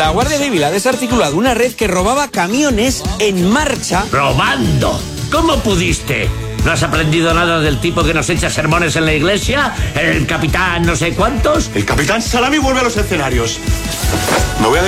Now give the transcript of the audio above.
La Guardia Civil ha desarticulado una red que robaba camiones en marcha. ¡Robando! ¿Cómo pudiste? ¿No has aprendido nada del tipo que nos echa sermones en la iglesia? ¿El capitán no sé cuántos? El capitán Salami vuelve a los escenarios. Me voy a